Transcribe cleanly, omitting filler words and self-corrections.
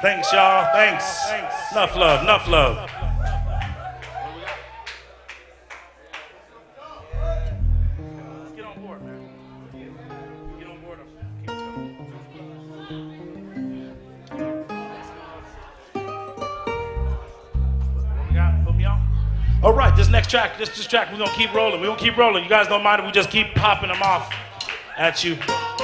Thanks, y'all. Thanks. Enough love. Enough love. Get on board, man. Get on board. What we got? Put me on. All right, this next track, this track, we're gonna keep rolling. We're gonna keep rolling. You guys don't mind if we just keep popping them off at you.